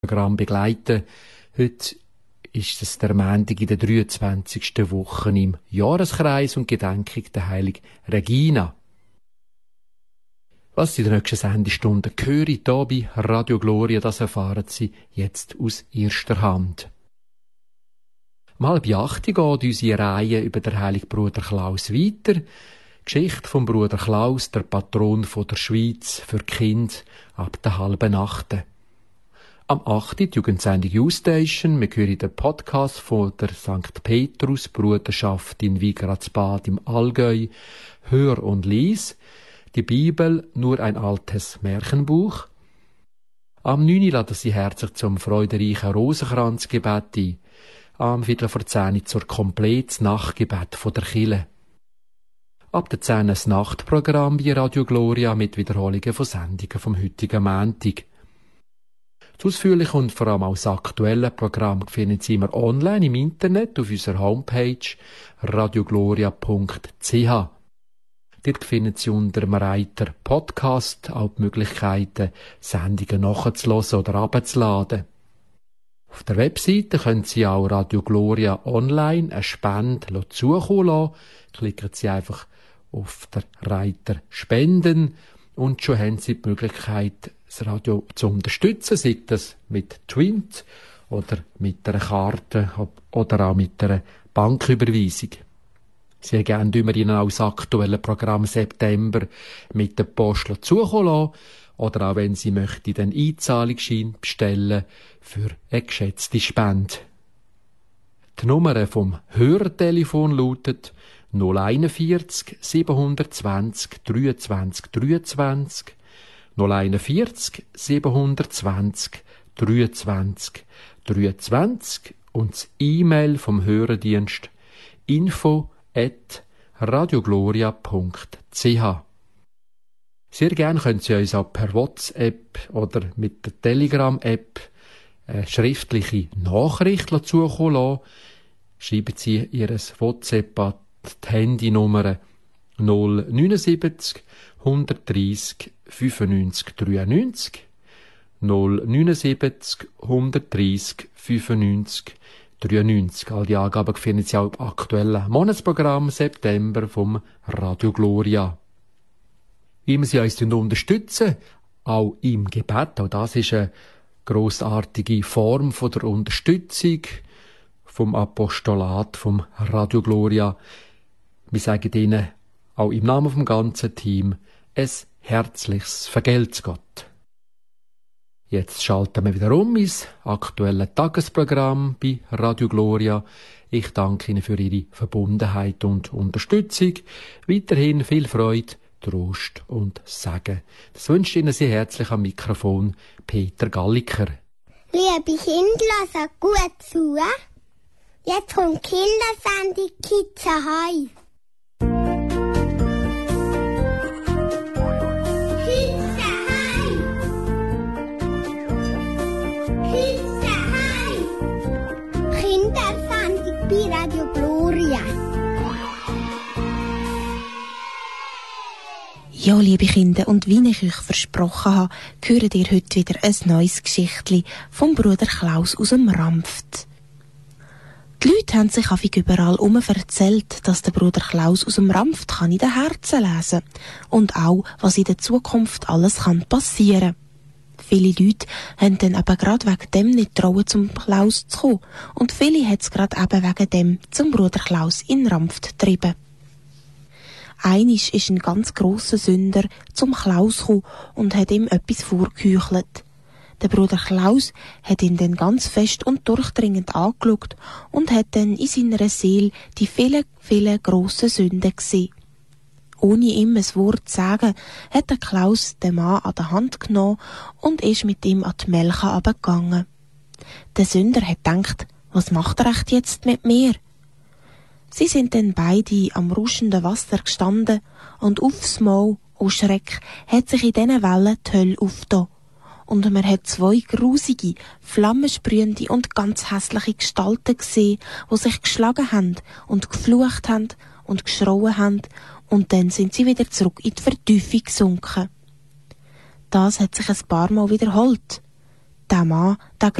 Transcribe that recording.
Programm begleiten. Heute ist es der Montag in der 23. Woche im Jahreskreis und Gedenkung der Heiligen Regina. Was Sie in der nächsten Sendestunde hören, hier bei Radio Gloria, das erfahren Sie jetzt aus erster Hand. Um 7:30 geht unsere Reihe über den heiligen Bruder Klaus weiter. Geschichte vom Bruder Klaus, der Patron der Schweiz, für Kinder ab der 7:30. Am 8. die Jugendsendung U-Station. Wir hören den Podcast von der St. Petrus Bruderschaft in Wigradsbad im Allgäu. Hör und lies. Die Bibel, nur ein altes Märchenbuch. Am 9. laden Sie herzlich zum freudereichen Rosenkranzgebet ein. Am 9:15 zur komplettes Nachtgebet von der Kirche. Ab der 10 das Nachtprogramm bei Radio Gloria mit Wiederholungen von Sendungen vom heutigen Montag. Das ausführliche und vor allem auch das aktuelle Programm finden Sie immer online im Internet auf unserer Homepage radiogloria.ch. Dort finden Sie unter dem Reiter Podcast auch die Möglichkeiten, Sendungen nachzulassen oder abzuladen. Auf der Webseite können Sie auch Radio Gloria online eine Spende zukommen lassen. Klicken Sie einfach auf den Reiter Spenden und schon haben Sie die Möglichkeit, das Radio zu unterstützen, sei das mit Twint oder mit einer Karte oder auch mit einer Banküberweisung. Sehr gerne tun wir Ihnen auch das aktuelle Programm September mit der Post zukommen lassen oder auch wenn Sie möchten, den Einzahlungsschein bestellen für eine geschätzte Spende. Die Nummer vom Hörertelefon lautet 041 720 23 23 041 720 23 23 und das E-Mail vom Hörerdienst info@radiogloria.ch. Sehr gerne können Sie uns auch per WhatsApp oder mit der Telegram-App eine schriftliche Nachricht zukommen lassen. Schreiben Sie Ihr WhatsApp an die Handynummer 079 130 95 93 079 130 95 93. All die Angaben finden Sie auch im aktuellen Monatsprogramm September vom Radio Gloria. Wie wir Sie uns unterstützen, auch im Gebet, auch das ist eine grossartige Form von der Unterstützung vom Apostolat vom Radio Gloria. Wir sagen Ihnen auch im Namen vom ganzen Team ein herzliches Vergelt's Gott. Jetzt schalten wir wieder ins aktuelle Tagesprogramm bei Radio Gloria. Ich danke Ihnen für Ihre Verbundenheit und Unterstützung. Weiterhin viel Freude, Trost und Segen. Das wünscht Ihnen sehr herzlich am Mikrofon Peter Galliker. Liebe Kinder, hört gut zu. Jetzt kommt Kindersendung Kids Ahoi. Kindersendung bei Radio Gloria. Ja, liebe Kinder, und wie ich euch versprochen habe, hört ihr heute wieder ein neues Geschichtli vom Bruder Klaus aus dem Rampft. Die Leute haben sich häufig überall erzählt, dass der Bruder Klaus aus dem Rampft kann in den Herzen lesen und auch, was in der Zukunft alles passieren kann. Viele Leute haben dann aber gerade wegen dem nicht trauen, zum Klaus zu kommen. Und viele hat es gerade eben wegen dem zum Bruder Klaus in Rampft getrieben. Einisch ist ein ganz grosser Sünder zum Klaus gekommen und hat ihm etwas vorgeheuchelt. Der Bruder Klaus hat ihn dann ganz fest und durchdringend angeschaut und hat dann in seiner Seele die vielen, vielen grossen Sünden gesehen. Ohne ihm ein Wort zu sagen, hat der Klaus den Mann an der Hand genommen und ist mit ihm an die Melche runtergegangen. Der Sünder hat gedacht, was macht er echt jetzt mit mir? Sie sind dann beide am rauschenden Wasser gestanden und aufs Mal, oh Schreck, hat sich in diesen Wellen die Hölle aufgetan. Und man hat zwei grusige, flammensprühende und ganz hässliche Gestalten gesehen, die sich geschlagen haben und geflucht haben und geschrauen haben, und dann sind sie wieder zurück in die Vertiefung gesunken. Das hat sich ein paar Mal wiederholt. der Mann, der